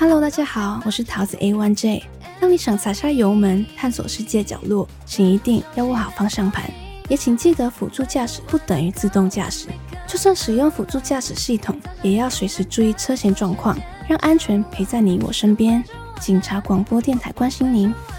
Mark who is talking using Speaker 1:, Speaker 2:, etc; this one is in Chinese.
Speaker 1: Hello， 大家好，我是桃子 A1J。当你想踩下油门，探索世界角落，请一定要握好方向盘，也请记得辅助驾驶不等于自动驾驶。就算使用辅助驾驶系统，也要随时注意车前状况，让安全陪在你我身边。警察广播电台关心您。